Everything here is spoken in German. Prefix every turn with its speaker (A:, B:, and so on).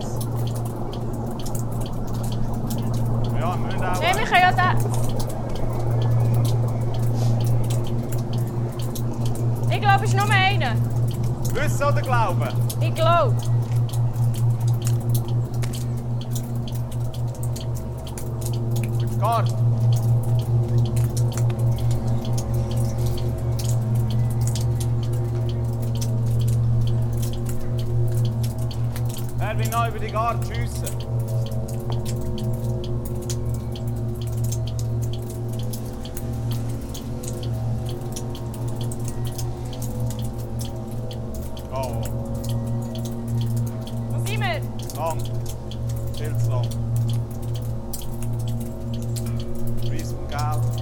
A: Eins. Ja, wir müssen auch...
B: Nein, wir können ja den... Ich glaube, es ist nur einer.
A: Wissen oder glauben?
B: Ich glaube.
A: Karte. Wer will noch über die Karte schiessen? Oh,
B: Wo sind wir?
A: lang. Viel zu lang. Preis vom Geld.